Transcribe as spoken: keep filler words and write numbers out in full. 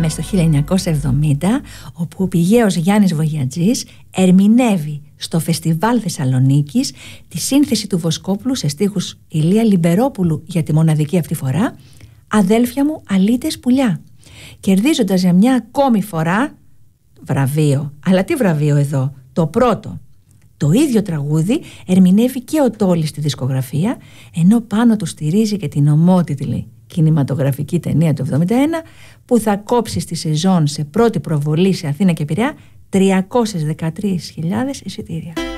Πάμε στο χίλια εννιακόσια εβδομήντα, όπου ο πηγαίος Γιάννης Βογιατζής ερμηνεύει στο Φεστιβάλ Θεσσαλονίκης τη σύνθεση του Βοσκόπουλου σε στίχους Ηλία Λιμπερόπουλου για τη μοναδική αυτή φορά «Αδέλφια μου αλήτες πουλιά», κερδίζοντας για μια ακόμη φορά βραβείο. Αλλά τι βραβείο εδώ? Το πρώτο. Το ίδιο τραγούδι ερμηνεύει και ο Τόλης στη δισκογραφία, ενώ πάνω του στηρίζει και την ομότιτλη κινηματογραφική ταινία του εβδομήντα ένα που θα κόψει στη σεζόν σε πρώτη προβολή σε Αθήνα και Πειραιά τριακόσιες δεκατρείς χιλιάδες εισιτήρια.